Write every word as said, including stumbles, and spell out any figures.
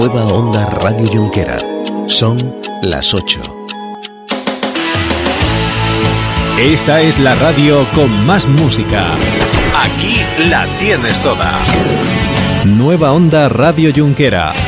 Nueva Onda Radio Junquera. Son las ocho. Esta es la radio con más música. Aquí la tienes toda. Nueva Onda Radio Junquera.